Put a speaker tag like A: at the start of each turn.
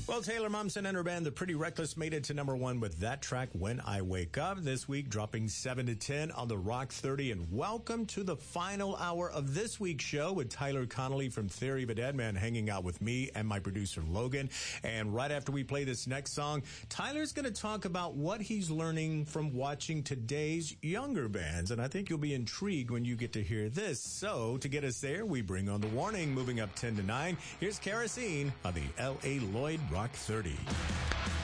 A: Well, Taylor Momsen and her band, The Pretty Reckless, made it to number one with that track, When I Wake Up, this week, dropping 7 to 10 on the Rock 30. And welcome to the final hour of this week's show with Tyler Connolly from Theory of a Deadman hanging out with me and my producer, Logan. And right after we play this next song, Tyler's going to talk about what he's learning from watching today's younger bands. And I think you'll be intrigued when you get to hear this. So, to get us there, we bring on the warning, moving up 10 to 9. Here's Kerosene on the L.A. Lloyd Rock 30.